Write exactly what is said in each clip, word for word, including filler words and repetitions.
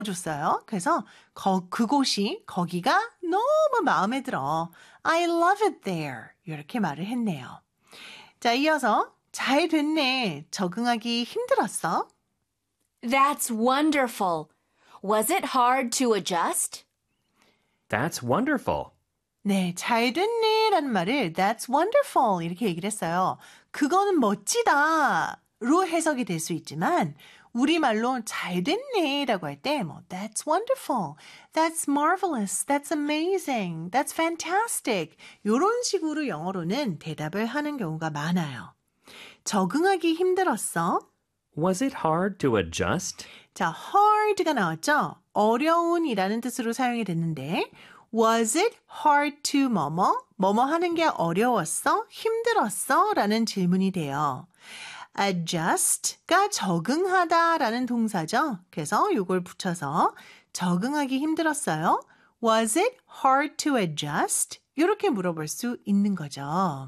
줬어요. 그래서 거, 그곳이 거기가 너무 마음에 들어. I love it there. 이렇게 말을 했네요. 자, 이어서 잘 됐네. 적응하기 힘들었어. That's wonderful. Was it hard to adjust? That's wonderful. 네, 잘 됐네 라는 말을 That's wonderful 이렇게 얘기를 했어요. 그거는 멋지다로 해석이 될 수 있지만 우리말로 잘 됐네 라고 할 때 뭐 That's wonderful, That's marvelous, That's amazing, That's fantastic 이런 식으로 영어로는 대답을 하는 경우가 많아요. 적응하기 힘들었어? Was it hard to adjust? 자, hard가 나왔죠? 어려운이라는 뜻으로 사용이 됐는데 Was it hard to 뭐뭐? 뭐뭐 하는 게 어려웠어? 힘들었어? 라는 질문이 돼요. adjust가 적응하다 라는 동사죠. 그래서 이걸 붙여서 적응하기 힘들었어요? Was it hard to adjust? 이렇게 물어볼 수 있는 거죠.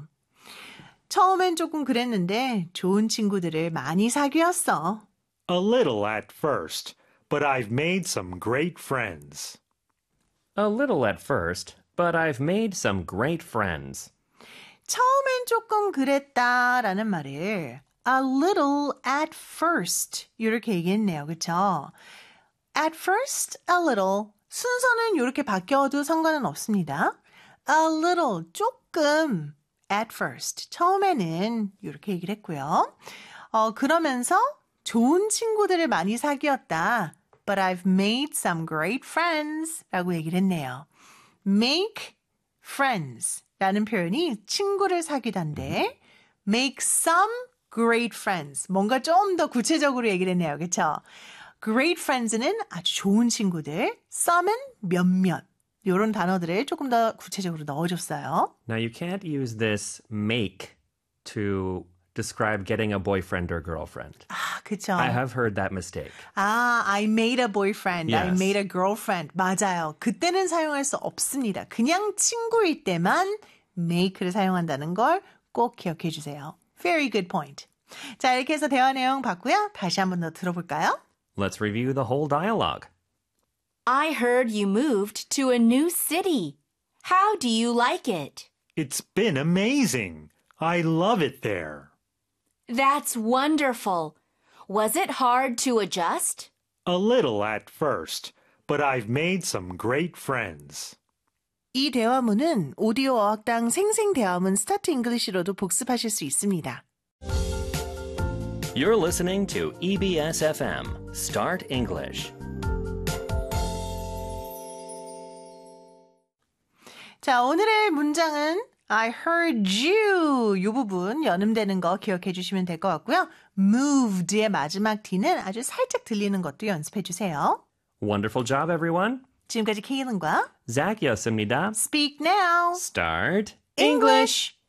처음엔 조금 그랬는데 좋은 친구들을 많이 사귀었어. A little at first, but I've made some great friends. A little at first, but I've made some great friends. 처음엔 조금 그랬다라는 말을 a little at first 이렇게 얘기했네요. 그렇죠? At first, a little. 순서는 이렇게 바뀌어도 상관은 없습니다. A little, 조금. At first, 처음에는 이렇게 얘기를 했고요. 어, 그러면서 좋은 친구들을 많이 사귀었다. But I've made some great friends 라고 얘기를 했네요. Make friends 라는 표현이 친구를 사귀다인데 make some great friends. 뭔가 좀 더 구체적으로 얘기를 했네요. 그렇죠? Great friends는 아주 좋은 친구들, some은 몇몇. 이런 단어들을 조금 더 구체적으로 넣어줬어요. Now you can't use this make to describe getting a boyfriend or girlfriend. 아, 그렇죠. I have heard that mistake. 아, I made a boyfriend, Yes. I made a girlfriend. 맞아요. 그때는 사용할 수 없습니다. 그냥 친구일 때만 make를 사용한다는 걸 꼭 기억해 주세요. Very good point. 자, 이렇게 해서 대화 내용 봤고요. 다시 한 번 더 들어볼까요? Let's review the whole dialogue. I heard you moved to a new city. How do you like it? It's been amazing. I love it there. That's wonderful. Was it hard to adjust? A little at first, but I've made some great friends. 이 대화문은 오디오 어학당 생생 대화문 스타트 잉글리시로도 복습하실 수 있습니다. You're listening to E B S F M, Start English. 자, 오늘의 문장은 I heard you 이 부분 연음되는 거 기억해 주시면 될 것 같고요. moved의 마지막 D는 아주 살짝 들리는 것도 연습해 주세요. Wonderful job, everyone. 지금까지 케일린과 Zach이었습니다. Speak Now Start English